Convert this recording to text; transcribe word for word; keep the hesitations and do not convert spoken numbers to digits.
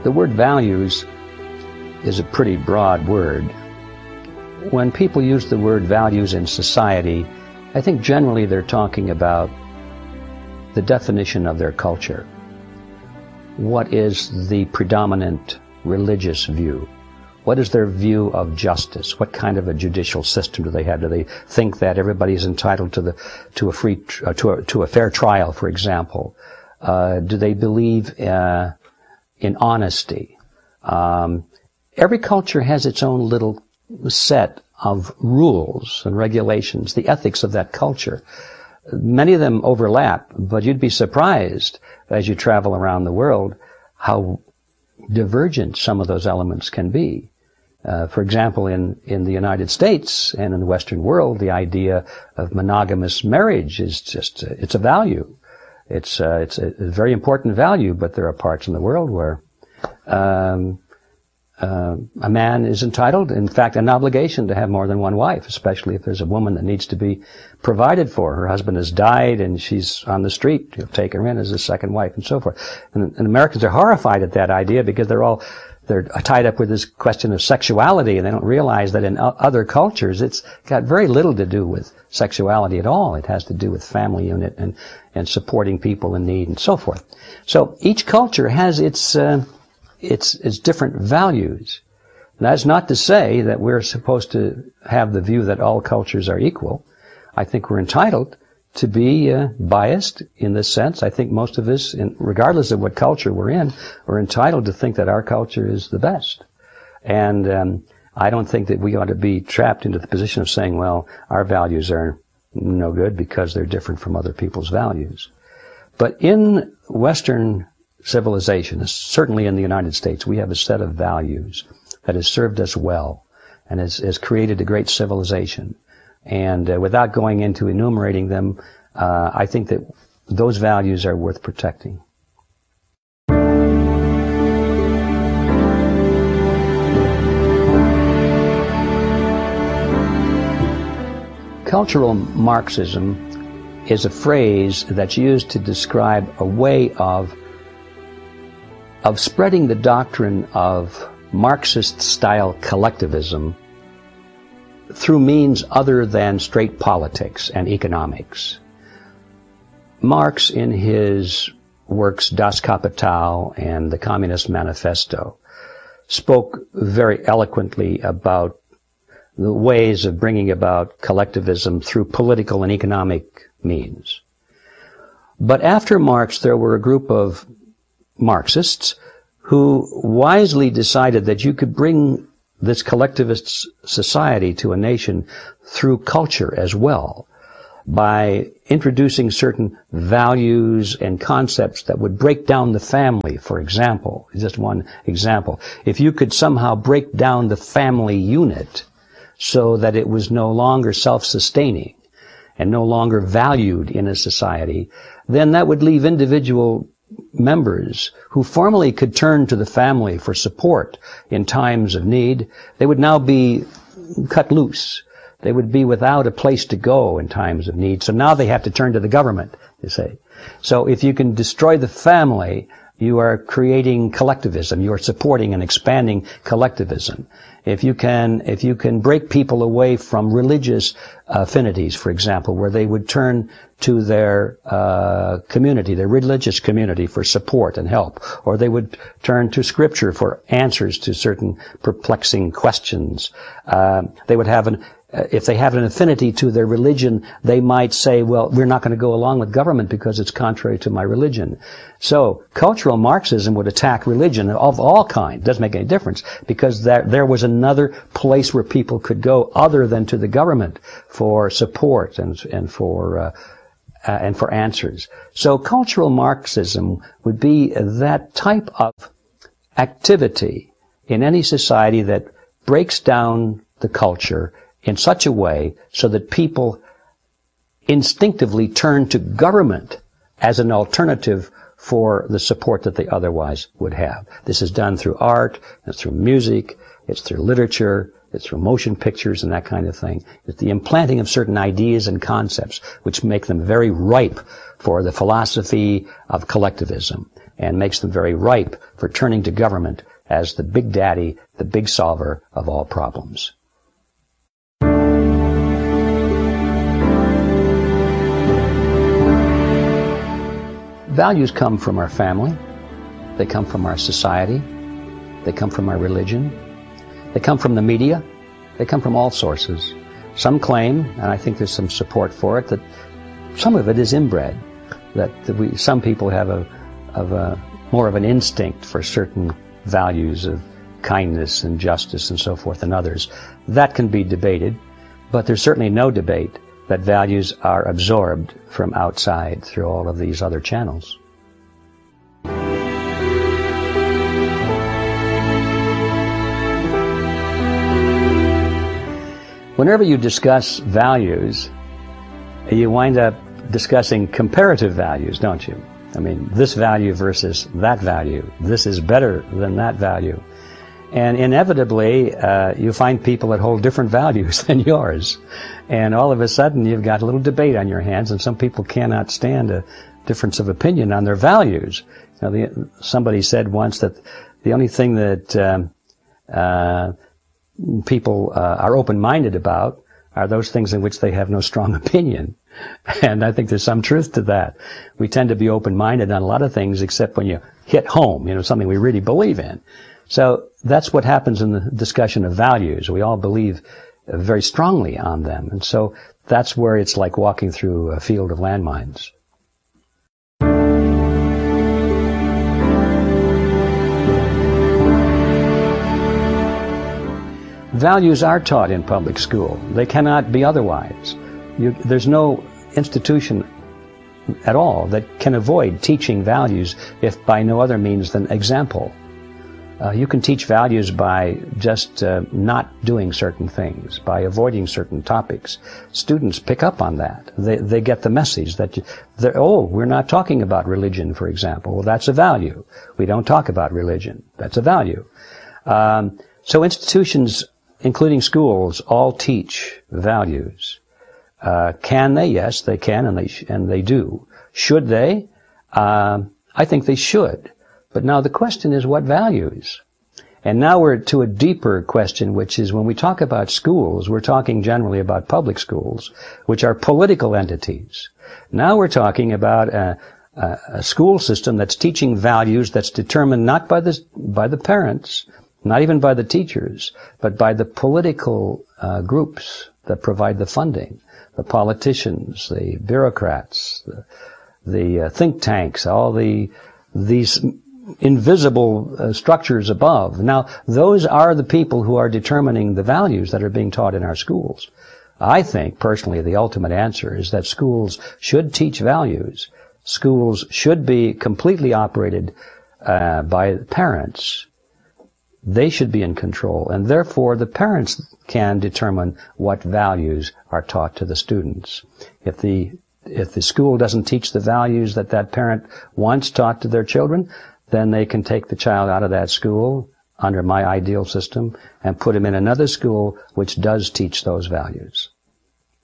The word values is a pretty broad word. When people use the word values in society, I think generally they're talking about the definition of their culture. What is the predominant religious view? What is their view of justice? What kind of a judicial system do they have? Do they think that everybody is entitled to the to a free uh, to a to a fair trial, for example? Uh, do they believe uh, in honesty? Um, every culture has its own little set of rules and regulations, the ethics of that culture. Many of them overlap, but you'd be surprised as you travel around the world how divergent some of those elements can be. Uh, for example, in, in the United States and in the Western world, the idea of monogamous marriage is just, uh, it's a value. It's, uh, it's a, a very important value, but there are parts in the world where um, uh, a man is entitled, in fact, an obligation to have more than one wife, especially if there's a woman that needs to be provided for. Her husband has died and she's on the street. You'll take her in as a second wife and so forth. And, and Americans are horrified at that idea because they're all They're tied up with this question of sexuality, and they don't realize that in other cultures it's got very little to do with sexuality at all. It has to do with family unit and, and supporting people in need and so forth. So each culture has its, uh, its, its different values. And that's not to say that we're supposed to have the view that all cultures are equal. I think we're entitled to be uh, biased in this sense. I think most of us, in, regardless of what culture we're in, are entitled to think that our culture is the best. And um, I don't think that we ought to be trapped into the position of saying, well, our values are no good because they're different from other people's values. But in Western civilization, certainly in the United States, we have a set of values that has served us well and has, has created a great civilization. And uh, without going into enumerating them, uh, I think that those values are worth protecting. Cultural Marxism is a phrase that's used to describe a way of, of spreading the doctrine of Marxist-style collectivism through means other than straight politics and economics. Marx, in his works Das Kapital and the Communist Manifesto, spoke very eloquently about the ways of bringing about collectivism through political and economic means. But after Marx, there were a group of Marxists who wisely decided that you could bring this collectivist society to a nation through culture as well, by introducing certain values and concepts that would break down the family, for example. Just one example. If you could somehow break down the family unit so that it was no longer self-sustaining and no longer valued in a society, then that would leave individual members who formerly could turn to the family for support in times of need. They would now be cut loose. They would be without a place to go in times of need. So now they have to turn to the government, you say. So if you can destroy the family, you are creating collectivism. You are supporting and expanding collectivism. If you can, if you can break people away from religious affinities, for example, where they would turn to their uh, community, their religious community, for support and help, or they would turn to Scripture for answers to certain perplexing questions. Uh, they would have an If they have an affinity to their religion, they might say, well, we're not going to go along with government because it's contrary to my religion. So cultural Marxism would attack religion of all kinds. It doesn't make any difference, because there, there was another place where people could go other than to the government for support and, and for uh, uh, and for answers. So cultural Marxism would be that type of activity in any society that breaks down the culture in such a way so that people instinctively turn to government as an alternative for the support that they otherwise would have. This is done through art, it's through music, it's through literature, it's through motion pictures and that kind of thing. It's the implanting of certain ideas and concepts which make them very ripe for the philosophy of collectivism. and makes them very ripe for turning to government as the big daddy, the big solver of all problems. Values come from our family, they come from our society, they come from our religion, they come from the media, they come from all sources. Some claim, and I think there's some support for it, that some of it is inbred, that, that we, some people have a, of a, more of an instinct for certain values of kindness and justice and so forth than others. That can be debated, but there's certainly no debate that values are absorbed from outside through all of these other channels. Whenever you discuss values, you wind up discussing comparative values, don't you? I mean, this value versus that value. This is better than that value. And inevitably, uh, you find people that hold different values than yours. And all of a sudden, you've got a little debate on your hands, and some people cannot stand a difference of opinion on their values. You know, the, somebody said once that the only thing that um, uh, people uh, are open-minded about are those things in which they have no strong opinion. And I think there's some truth to that. We tend to be open-minded on a lot of things except when you hit home, you know, something we really believe in. So that's what happens in the discussion of values. We all believe very strongly on them. And so that's where it's like walking through a field of landmines. Values are taught in public school. They cannot be otherwise. You, there's no institution at all that can avoid teaching values if by no other means than example. Uh, you can teach values by just uh, not doing certain things, by avoiding certain topics. Students pick up on that. They, they get the message that, you, oh, we're not talking about religion, for example. Well, that's a value. We don't talk about religion. That's a value. Um, so institutions, including schools, all teach values. Uh, can they? Yes, they can, and they sh- and they do. Should they? Uh, I think they should. But now the question is, what values? And now we're to a deeper question, which is when we talk about schools, we're talking generally about public schools, which are political entities. Now we're talking about a, a, a school system that's teaching values that's determined not by the by the parents, not even by the teachers, but by the political uh, groups that provide the funding, the politicians, the bureaucrats, the, the uh, think tanks, all the these invisible uh, structures above. Now, those are the people who are determining the values that are being taught in our schools. I think, personally, the ultimate answer is that schools should teach values. Schools should be completely operated uh, by parents. They should be in control, and therefore the parents can determine what values are taught to the students. If the if the school doesn't teach the values that that parent wants taught to their children, then they can take the child out of that school under my ideal system and put him in another school which does teach those values.